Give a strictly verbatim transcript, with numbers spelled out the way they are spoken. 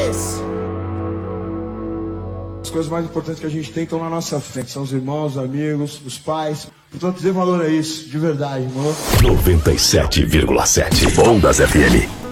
esse. As coisas mais importantes que a gente tem estão na nossa frente. São os irmãos, os amigos, os pais. Portanto, dê valor a isso, de verdade, irmão. noventa e sete vírgula sete Ondas F M.